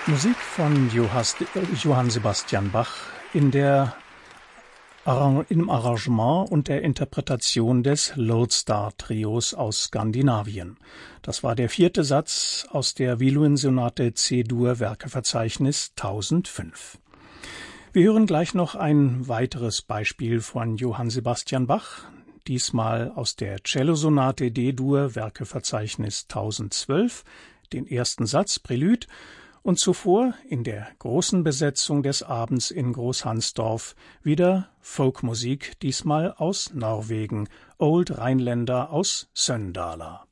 Musik von Johann Sebastian Bach im Arrangement und der Interpretation des Lodestar-Trios aus Skandinavien. Das war der 4. Satz aus der Wihluen-Sonate C-Dur Werkeverzeichnis 1005. Wir hören gleich noch ein weiteres Beispiel von Johann Sebastian Bach, diesmal aus der Cellosonate D-Dur Werkeverzeichnis 1012, den ersten Satz Prälud, und zuvor in der großen Besetzung des Abends in Großhansdorf wieder Folkmusik, diesmal aus Norwegen, Old Rheinländer aus Söndala.